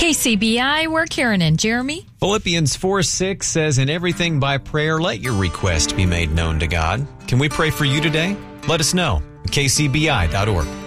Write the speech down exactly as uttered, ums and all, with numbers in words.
K C B I, we're Karen and Jeremy. Philippians four six says, in everything by prayer, let your request be made known to God. Can we pray for you today? Let us know. K C B I dot org.